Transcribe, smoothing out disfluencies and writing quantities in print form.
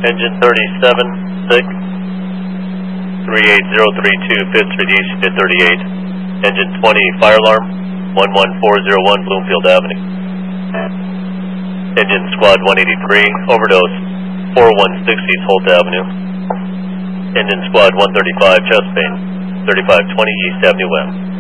Engine 37-6, 38032, 5th Street East, Unit 38. Engine 20, fire alarm, 11401 Bloomfield Avenue. Engine Squad 183, overdose, 416 East Holt Avenue. Engine Squad 135, chest pain, 3520 East Avenue West.